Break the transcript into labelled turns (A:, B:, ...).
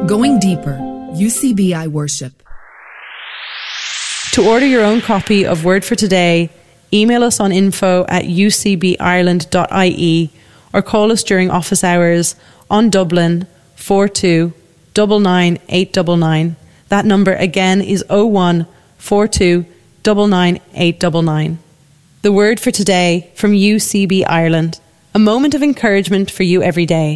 A: Going deeper. UCBI Worship.
B: To order your own copy of Word for Today, email us on info@ucbireland.ie or call us during office hours on Dublin 42 99 899. That number again is 01 42 99 899. The Word for Today from UCB Ireland. A moment of encouragement for you every day.